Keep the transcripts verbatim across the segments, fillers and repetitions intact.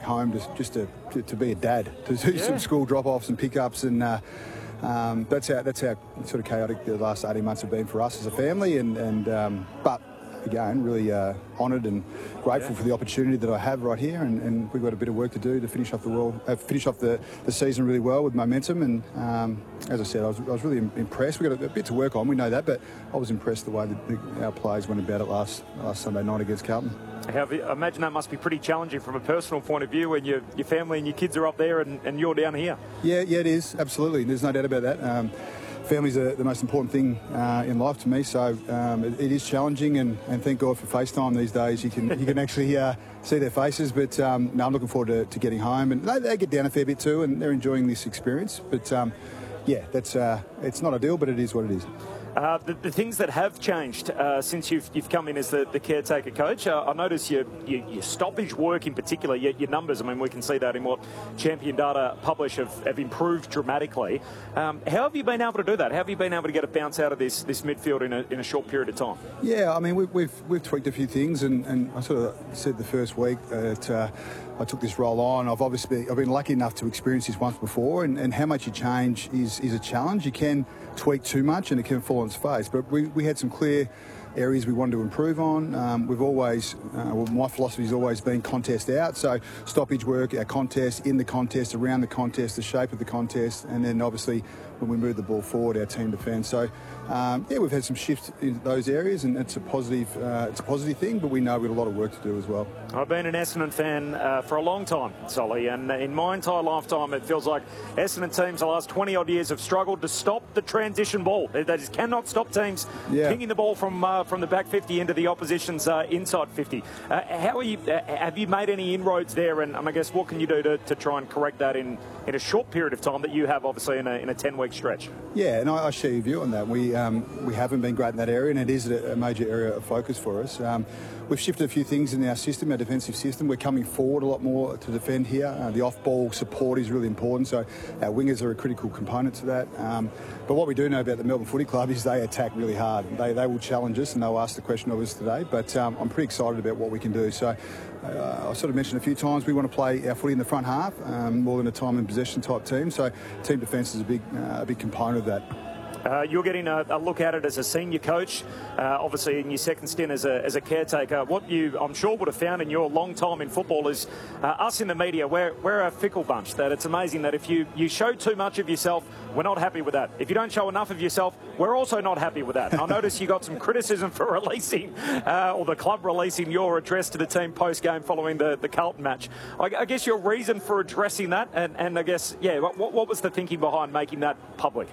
home just just to to, to be a dad, to do Yeah. some school drop-offs and pickups, and uh, um, that's how that's how sort of chaotic the last eighteen months have been for us as a family. And and um, but again, really uh, honoured and grateful Yeah. for the opportunity that I have right here, and, and we've got a bit of work to do to finish off the world, uh, finish off the, the season really well with momentum. And um, as I said, I was, I was really im- impressed. We've got a, a bit to work on, we know that, but I was impressed the way that the, our players went about it last last Sunday night against Carlton. Have you- I imagine that must be pretty challenging from a personal point of view when your, your family and your kids are up there and, and you're down here. Yeah, yeah, it is, absolutely. There's no doubt about that. Um, Families are the most important thing uh, in life to me, so um, it, it is challenging, and, and thank God for FaceTime these days. You can you can actually uh, see their faces, but um, no, I'm looking forward to, to getting home, and they, they get down a fair bit too, and they're enjoying this experience. But um, yeah, that's uh, it's not ideal, but it is what it is. Uh, the, the things that have changed uh, since you've, you've come in as the, the caretaker coach, uh, I notice your, your, your stoppage work in particular, your, your numbers, I mean, we can see that in what Champion Data publish have, have improved dramatically. Um, how have you been able to do that? How have you been able to get a bounce out of this, this midfield in a, in a short period of time? Yeah, I mean, we've, we've, we've tweaked a few things, and, and I sort of said the first week that uh, I took this role on. I've obviously I've been lucky enough to experience this once before, and, and how much you change is, is a challenge. You can tweak too much and it can fall on its face, but we, we had some clear areas we wanted to improve on. Um, we've always, uh, well, my philosophy has always been contest out, so stoppage work, our contest, in the contest, around the contest, the shape of the contest, and then obviously when we move the ball forward, our team defence. So um, yeah, we've had some shifts in those areas, and it's a positive, uh, it's a positive thing, but we know we've got a lot of work to do as well. I've been an Essendon fan uh, for a long time, Solly, and in my entire lifetime it feels like Essendon teams the last twenty odd years have struggled to stop the transition ball. They, they just cannot stop teams Yeah. pinging the ball from uh, from the back fifty into the opposition's uh, inside fifty. Uh, how are you? Uh, have you made any inroads there? And, and I guess what can you do to, to try and correct that in, in a short period of time that you have, obviously, in a in a ten week stretch? Yeah, and I, I share your view on that. We um, we haven't been great in that area, and it is a, a major area of focus for us. Um, we've shifted a few things in our system, our defensive system. We're coming forward a lot more to defend here. Uh, the off-ball support is really important, so our wingers are a critical component to that. Um, but what we do know about the Melbourne Footy Club is they attack really hard. They, they will challenge us, and they'll ask the question of us today. But um, I'm pretty excited about what we can do. So uh, I sort of mentioned a few times we want to play our footy in the front half um, more than a time and possession type team. So team defence is a big, uh, a big component of that. Uh, you're getting a, a look at it as a senior coach, uh, obviously in your second stint as a, as a caretaker. What you, I'm sure, would have found in your long time in football is uh, us in the media, we're, we're a fickle bunch. That it's amazing that if you, you show too much of yourself, we're not happy with that. If you don't show enough of yourself, we're also not happy with that. I noticed you got some criticism for releasing, uh, or the club releasing your address to the team post-game following the, the Carlton match. I, I guess your reason for addressing that, and, and I guess, yeah, what, what was the thinking behind making that public?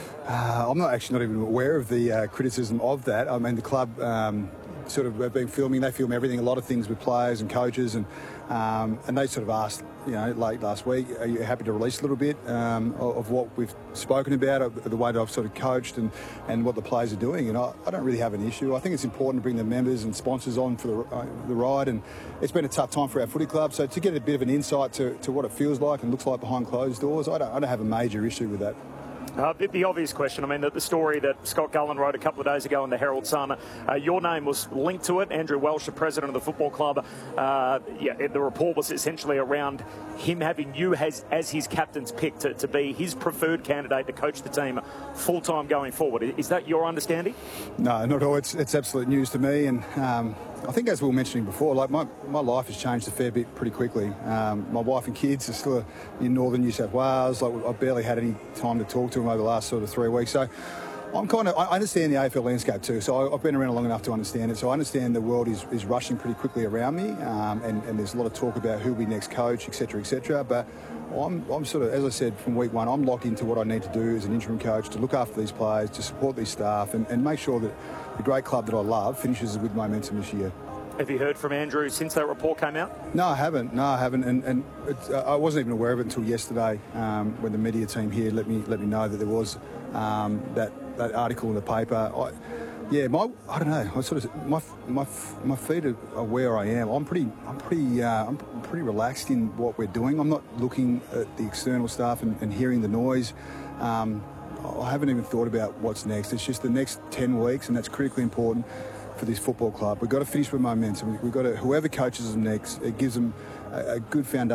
Uh, I'm not actually not even aware of the uh, criticism of that. I mean, the club um, sort of have been filming. They film everything, a lot of things with players and coaches, and um, and they sort of asked, you know, late last week, are you happy to release a little bit um, of, of what we've spoken about, of the way that I've sort of coached, and, and what the players are doing? And I, I don't really have an issue. I think it's important to bring the members and sponsors on for the, uh, the ride, and it's been a tough time for our footy club. So to get a bit of an insight to, to what it feels like and looks like behind closed doors, I don't, I don't have a major issue with that. Uh, the, the obvious question, I mean, the, the story that Scott Gullen wrote a couple of days ago in the Herald Sun, uh, your name was linked to it. Andrew Welsh, the president of the football club, uh, yeah, the report was essentially around him having you as, as his captain's pick to, to be his preferred candidate to coach the team full-time going forward. Is that your understanding? No, not at all. It's, it's absolute news to me, and um, I think, as we were mentioning before, like my, my life has changed a fair bit pretty quickly. Um, my wife and kids are still in northern New South Wales. Like, I've barely had any time to talk to them over the last sort of three weeks. So I'm kind of, I understand the A F L landscape too. So I've been around long enough to understand it. So I understand the world is, is rushing pretty quickly around me, um, and, and there's a lot of talk about who will be next coach, et cetera, et cetera. But I'm, I'm sort of, as I said, from week one, I'm locked into what I need to do as an interim coach to look after these players, to support these staff, and, and make sure that the great club that I love finishes with momentum this year. Have you heard from Andrew since that report came out? No, I haven't. No, I haven't. And, and it's, uh, I wasn't even aware of it until yesterday, um, when the media team here let me let me know that there was um, that that article in the paper. I, yeah, my I don't know. I sort of my my my feet are where I am. I'm pretty I'm pretty uh, I'm pretty relaxed in what we're doing. I'm not looking at the external stuff and, and hearing the noise. Um, I haven't even thought about what's next. It's just the next ten weeks, and that's critically important for this football club. We've got to finish with momentum. We've got to, whoever coaches them next, it gives them a, a good foundation.